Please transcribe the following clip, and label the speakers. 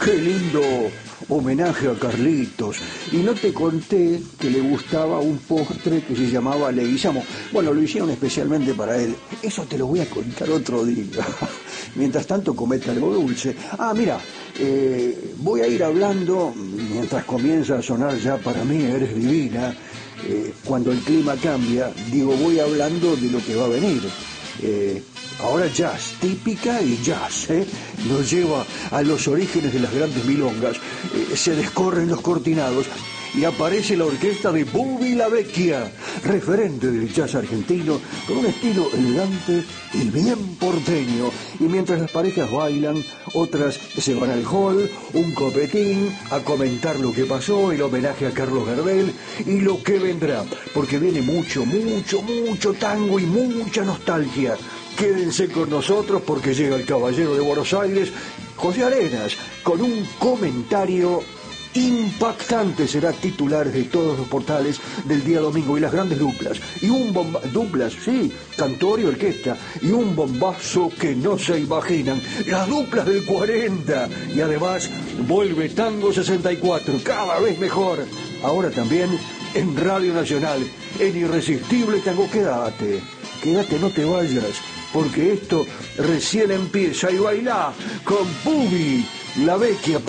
Speaker 1: Qué lindo homenaje a Carlitos. Y no te conté que le gustaba un postre que se llamaba Leguizamo. Bueno, lo hicieron especialmente para él. Eso te lo voy a contar otro día. Mientras tanto, comete algo dulce. Ah, mira, voy a ir hablando, mientras comienza a sonar Ya para mí eres divina, cuando el clima cambia, digo, voy hablando de lo que va a venir. Ahora jazz, típica y jazz, nos lleva a los orígenes de las grandes milongas, se descorren los cortinados y aparece la orquesta de Bubi La Vecchia, referente del jazz argentino, con un estilo elegante y bien porteño. Y mientras las parejas bailan, otras se van al hall, un copetín, a comentar lo que pasó, el homenaje a Carlos Gardel y lo que vendrá, porque viene mucho, mucho, mucho tango y mucha nostalgia. Quédense con nosotros porque llega el caballero de Buenos Aires, José Arenas, con un comentario impactante. Será titular de todos los portales del día domingo y las grandes duplas. Y un duplas, sí, cantor y orquesta. Y un bombazo que no se imaginan. Las duplas del 40. Y además vuelve Tango 64, cada vez mejor. Ahora también en Radio Nacional, en Irresistible Tango. Quédate, no te vayas, porque esto recién empieza. Y bailá con Bubi La Vecchia.